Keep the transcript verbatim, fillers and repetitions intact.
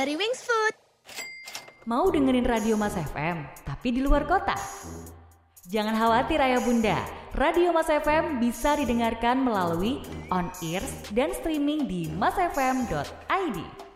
dari Wings Food. Mau dengerin radio Mas F M, tapi di luar kota? Jangan khawatir ayah bunda, Radio Mas F M bisa didengarkan melalui on-air dan streaming di masfm dot i d.